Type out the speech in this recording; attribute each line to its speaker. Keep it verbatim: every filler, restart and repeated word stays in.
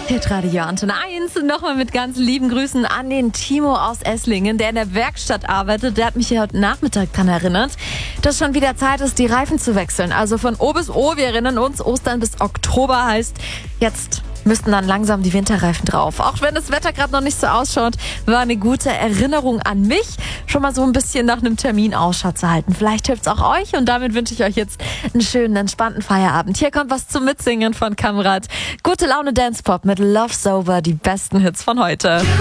Speaker 1: Hitradio Antenne eins. Nochmal mit ganz lieben Grüßen an den Timo aus Esslingen, der in der Werkstatt arbeitet. Der hat mich hier heute Nachmittag daran erinnert, dass schon wieder Zeit ist, die Reifen zu wechseln. Also von O bis O. Wir erinnern uns, Ostern bis Oktober heißt, jetzt müssten dann langsam die Winterreifen drauf. Auch wenn das Wetter gerade noch nicht so ausschaut, war eine gute Erinnerung an mich, schon mal so ein bisschen nach einem Termin Ausschau zu halten. Vielleicht hilft's auch euch und damit wünsche ich euch jetzt einen schönen, entspannten Feierabend. Hier kommt was zum Mitsingen von Kamrat. Gute Laune Dance Pop mit Love Sober, die besten Hits von heute.